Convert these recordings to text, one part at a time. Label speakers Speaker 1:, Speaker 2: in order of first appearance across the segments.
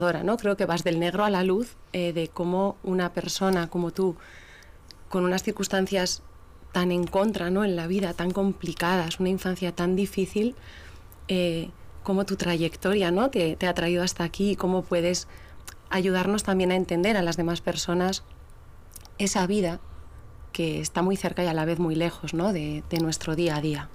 Speaker 1: ¿no? Creo que vas del negro a la luz, de cómo una persona como tú, con unas circunstancias tan en contra, ¿no? En la vida, tan complicadas, una infancia tan difícil, cómo tu trayectoria, ¿no? te ha traído hasta aquí y cómo puedes ayudarnos también a entender a las demás personas esa vida que está muy cerca y a la vez muy lejos, ¿no? de nuestro día a día.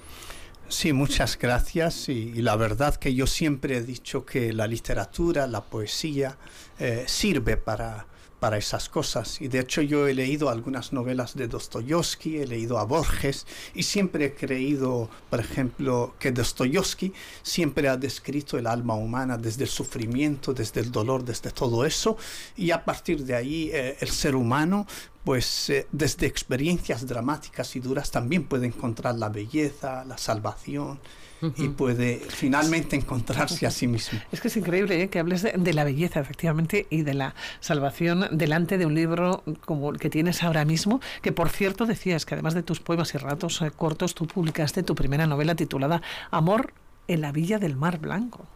Speaker 2: Sí, muchas gracias. Y la verdad que yo siempre he dicho que la literatura, la poesía, sirve para esas cosas. Y de hecho yo he leído algunas novelas de Dostoyevsky, he leído a Borges, y siempre he creído, por ejemplo, que Dostoyevsky siempre ha descrito el alma humana desde el sufrimiento, desde el dolor, desde todo eso, y a partir de ahí el ser humano, pues desde experiencias dramáticas y duras también puede encontrar la belleza, la salvación, y puede finalmente encontrarse a sí mismo.
Speaker 3: Es que es increíble que hables de la belleza, efectivamente, y de la salvación delante de un libro como el que tienes ahora mismo, que por cierto decías que además de tus poemas y relatos cortos, tú publicaste tu primera novela titulada Amor en la Villa del Mar Blanco.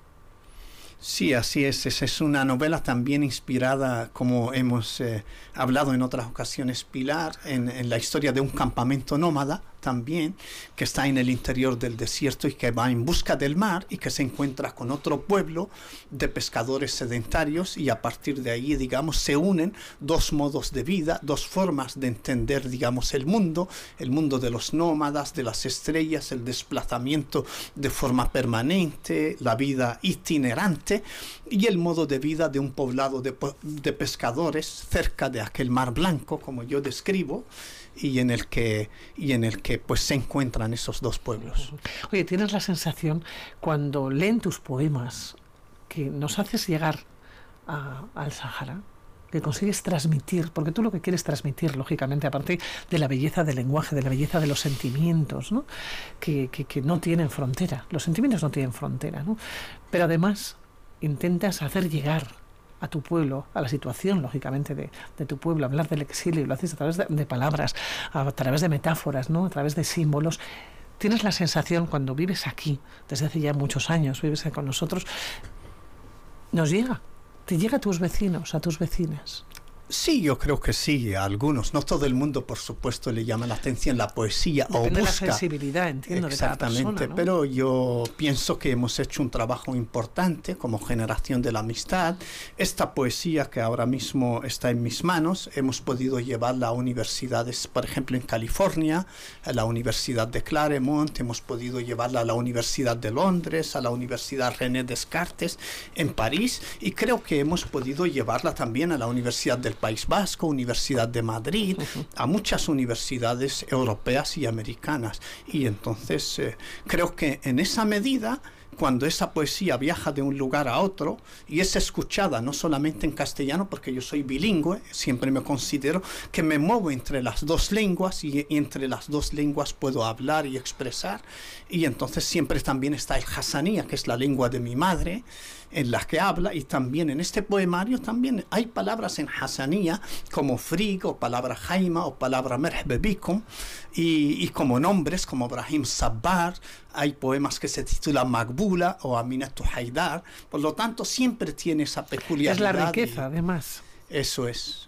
Speaker 2: Sí, así es. Esa es una novela también inspirada, como hemos hablado en otras ocasiones, Pilar, en la historia de un campamento nómada también, que está en el interior del desierto y que va en busca del mar y que se encuentra con otro pueblo de pescadores sedentarios, y a partir de ahí, digamos, se unen dos modos de vida, dos formas de entender, digamos, el mundo de los nómadas, de las estrellas, el desplazamiento de forma permanente, la vida itinerante, y el modo de vida de un poblado de pescadores cerca de aquel mar blanco, como yo describo, y en el que pues se encuentran esos dos pueblos.
Speaker 3: Oye, ¿tienes la sensación cuando leen tus poemas que nos haces llegar al Sahara, que consigues transmitir, porque tú lo que quieres transmitir, lógicamente, aparte de la belleza del lenguaje, de la belleza de los sentimientos, ¿no? que no tienen frontera, los sentimientos no tienen frontera, ¿no? Pero además intentas hacer llegar a tu pueblo, a la situación, lógicamente, de tu pueblo, hablar del exilio, y lo haces a través de palabras, a través de metáforas, ¿no? A través de símbolos. ¿Tienes la sensación, cuando vives aquí, desde hace ya muchos años, vives con nosotros, te llega a tus vecinos, a tus vecinas?
Speaker 2: Sí, yo creo que sí, a algunos. No todo el mundo, por supuesto, le llama la atención la poesía.
Speaker 3: Depende
Speaker 2: o busca.
Speaker 3: De la sensibilidad, entiendo,
Speaker 2: Exactamente,
Speaker 3: de cada persona, ¿no?
Speaker 2: Pero yo pienso que hemos hecho un trabajo importante como generación de la amistad. Esta poesía que ahora mismo está en mis manos, hemos podido llevarla a universidades, por ejemplo, en California, a la Universidad de Claremont, hemos podido llevarla a la Universidad de Londres, a la Universidad René Descartes en París, y creo que hemos podido llevarla también a la Universidad del País Vasco, Universidad de Madrid, a muchas universidades europeas y americanas. Y entonces creo que en esa medida, cuando esa poesía viaja de un lugar a otro y es escuchada no solamente en castellano, porque yo soy bilingüe, siempre me considero que me muevo entre las dos lenguas, y entre las dos lenguas puedo hablar y expresar, y entonces siempre también está el hasanía, que es la lengua de mi madre, en la que habla, y también en este poemario también hay palabras en hasanía como frig, o palabra jaima, o palabra merhaba bikum, y como nombres como Brahim Sabbar. Hay poemas que se titulan Magbula o Aminatu Haidar. Por lo tanto, siempre tiene esa peculiaridad.
Speaker 3: Es la riqueza, además.
Speaker 2: Eso es,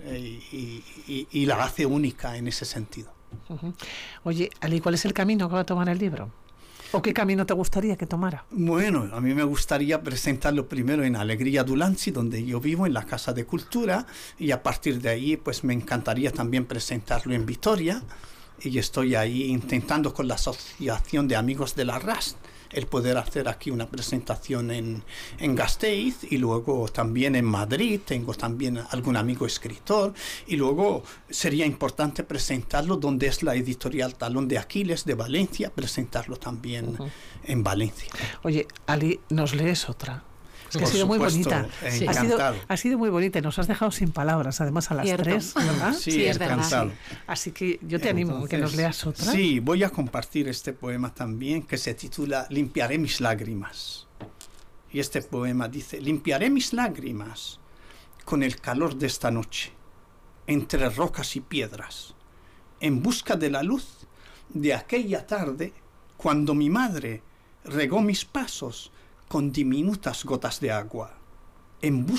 Speaker 2: y la hace única en ese sentido.
Speaker 3: Oye, Ali, ¿cuál es el camino que va a tomar el libro? ¿O qué camino te gustaría que tomara?
Speaker 2: Bueno, a mí me gustaría presentarlo primero en Alegría Dulance, donde yo vivo, en la Casa de Cultura, y a partir de ahí pues me encantaría también presentarlo en Vitoria, y estoy ahí intentando con la Asociación de Amigos de la RAS el poder hacer aquí una presentación en Gasteiz, y luego también en Madrid. Tengo también algún amigo escritor, y luego sería importante presentarlo donde es la editorial Talón de Aquiles de Valencia, presentarlo también en Valencia.
Speaker 3: Oye, Ali, ¿nos lees otra? Es que
Speaker 2: Por
Speaker 3: ha sido
Speaker 2: supuesto,
Speaker 3: muy bonita. Ha sido muy bonita y nos has dejado sin palabras, además a las 3, ¿verdad?
Speaker 2: Sí, es verdad. Sí.
Speaker 3: Así que yo te animo a que nos leas otra.
Speaker 2: Sí, voy a compartir este poema también, que se titula Limpiaré mis lágrimas. Y este poema dice: limpiaré mis lágrimas con el calor de esta noche, entre rocas y piedras, en busca de la luz de aquella tarde cuando mi madre regó mis pasos con diminutas gotas de agua, en busca